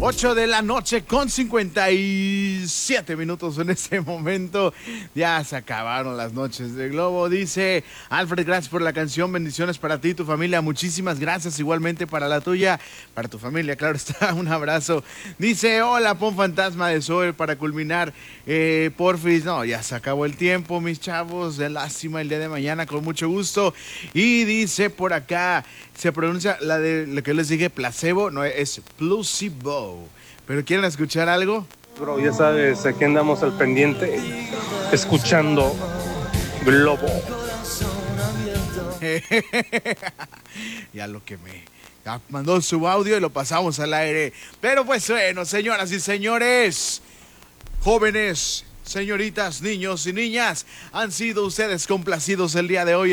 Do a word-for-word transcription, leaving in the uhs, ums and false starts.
ocho de la noche con cincuenta y siete minutos en este momento. Ya se acabaron las noches de Globo. Dice Alfred, gracias por la canción. Bendiciones para ti y tu familia. Muchísimas gracias igualmente para la tuya, para tu familia, claro está. Un abrazo. Dice, hola, pon Fantasma de Zoe para culminar. Eh, porfis, no, ya se acabó el tiempo, mis chavos. De lástima el día de mañana, con mucho gusto. Y dice por acá, se pronuncia la de lo que les dije, placebo, no es placebo. ¿Pero quieren escuchar algo? Bro, ya sabes, aquí andamos al pendiente, escuchando Globo. Ya lo que me ya mandó su audio y lo pasamos al aire. Pero pues bueno, señoras y señores, jóvenes, señoritas, niños y niñas, han sido ustedes complacidos el día de hoy.